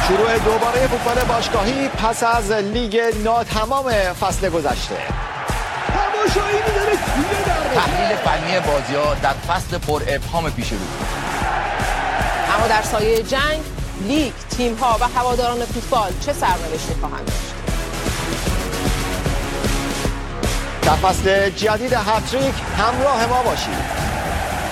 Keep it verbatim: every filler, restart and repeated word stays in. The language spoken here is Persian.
شروع دوباره فوتبال باشگاهی پس از لیگ ناتمام فصل گذشته. تماشایی داره توی در تحلیل فنی بازی‌ها در فصل پر ابهام پیش رو. اما در سایه جنگ، لیگ، تیم‌ها و هواداران فوتبال چه سرنوشتی خواهند داشت؟ در فصل جدید هتریک همراه ما باشید.